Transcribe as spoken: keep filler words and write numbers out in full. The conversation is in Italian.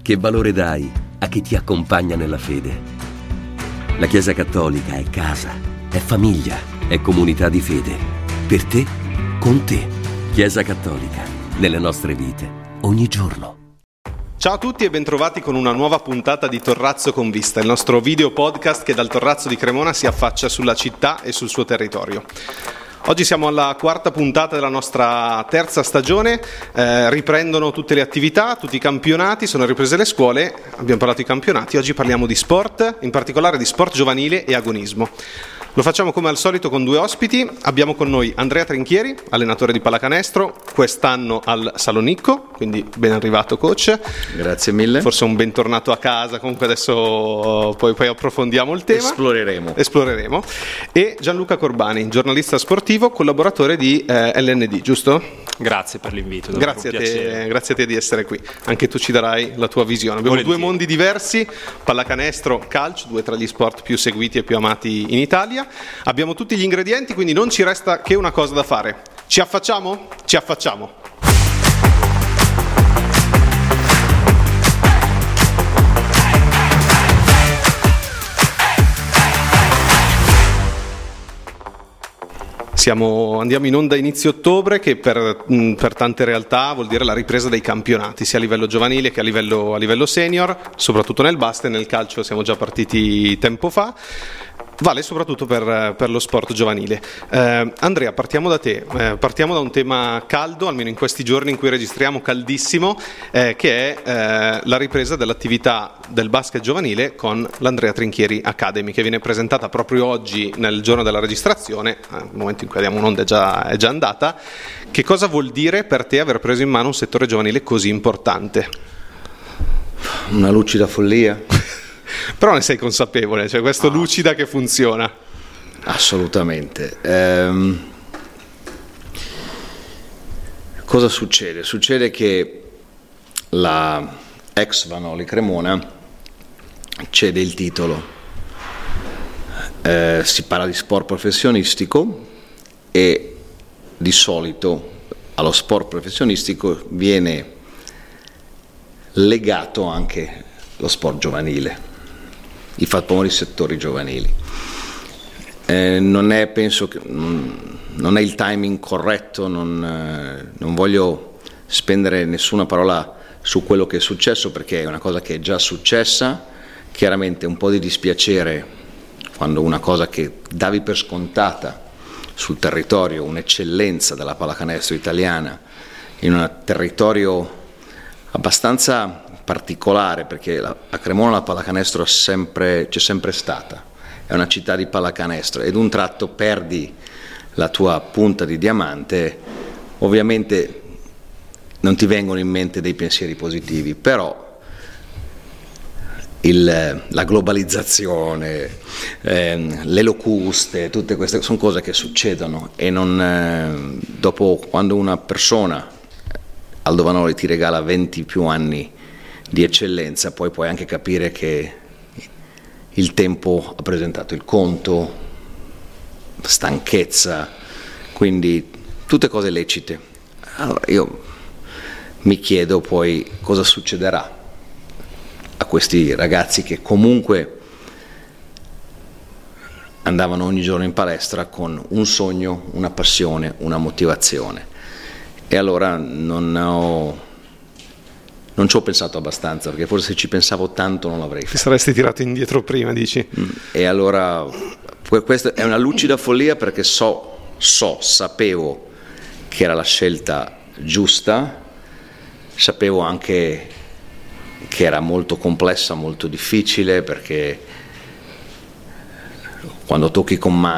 Che valore dai a chi ti accompagna nella fede? La Chiesa Cattolica è casa, è famiglia, è comunità di fede. Per te, con te. Chiesa Cattolica, nelle nostre vite, ogni giorno. Ciao a tutti e bentrovati con una nuova puntata di Torrazzo con Vista, il nostro video podcast che dal Torrazzo di Cremona si affaccia sulla città e sul suo territorio. Oggi siamo alla quarta puntata della nostra terza stagione, eh, riprendono tutte le attività, tutti i campionati, sono riprese le scuole, abbiamo parlato di campionati, oggi parliamo di sport, in particolare di sport giovanile e agonismo. Lo facciamo come al solito con due ospiti, abbiamo con noi Andrea Trinchieri, allenatore di pallacanestro, quest'anno al Salonicco, quindi ben arrivato coach. Grazie mille. Forse un bentornato a casa, comunque adesso poi, poi approfondiamo il tema. Esploreremo. Esploreremo. E Gianluca Corbani, giornalista sportivo, collaboratore di eh, L N D, giusto? Grazie per l'invito. Grazie a, te, grazie a te di essere qui. Anche tu ci darai la tua visione. Abbiamo Volentieri. Due mondi diversi, pallacanestro, calcio, due tra gli sport più seguiti e più amati in Italia. Abbiamo tutti gli ingredienti, quindi non ci resta che una cosa da fare. Ci affacciamo? Ci affacciamo. Siamo, andiamo in onda a inizio ottobre, che per, mh, per tante realtà vuol dire la ripresa dei campionati, sia a livello giovanile che a livello, a livello senior, soprattutto nel basket, nel calcio siamo già partiti tempo fa. Vale soprattutto per, per lo sport giovanile. Eh, Andrea, partiamo da te, eh, partiamo da un tema caldo, almeno in questi giorni in cui registriamo, caldissimo, eh, che è eh, la ripresa dell'attività del basket giovanile con l'Andrea Trinchieri Academy, che viene presentata proprio oggi nel giorno della registrazione, al momento in cui abbiamo un'onda è già, è già andata. Che cosa vuol dire per te aver preso in mano un settore giovanile così importante? Una lucida follia. Però ne sei consapevole, cioè questo no. Lucida che funziona. Assolutamente. Ehm, cosa succede? Succede che la ex Vanoli Cremona cede il titolo. Eh, si parla di sport professionistico e di solito allo sport professionistico viene legato anche lo sport giovanile, i famosi settori giovanili. Eh, non è, penso che non, non è il timing corretto, non, eh, non voglio spendere nessuna parola su quello che è successo, perché è una cosa che è già successa. Chiaramente un po' di dispiacere quando una cosa che davi per scontata sul territorio, un'eccellenza della pallacanestro italiana, in un territorio abbastanza particolare, perché la, a Cremona la pallacanestro sempre, c'è sempre stata, è una città di pallacanestro, ed un tratto perdi la tua punta di diamante, ovviamente non ti vengono in mente dei pensieri positivi, però il, la globalizzazione, eh, le locuste, tutte queste sono cose che succedono, e non, eh, dopo, quando una persona Aldo Vanoli ti regala venti più anni di eccellenza, poi puoi anche capire che il tempo ha presentato il conto, stanchezza, quindi tutte cose lecite. Allora io mi chiedo poi cosa succederà a questi ragazzi che comunque andavano ogni giorno in palestra con un sogno, una passione, una motivazione. E allora non ho Non ci ho pensato abbastanza, perché forse se ci pensavo tanto non l'avrei fatto. Ti saresti tirato indietro prima, dici? E allora questa è una lucida follia, perché so, so, sapevo che era la scelta giusta, sapevo anche che era molto complessa, molto difficile, perché quando tocchi con mano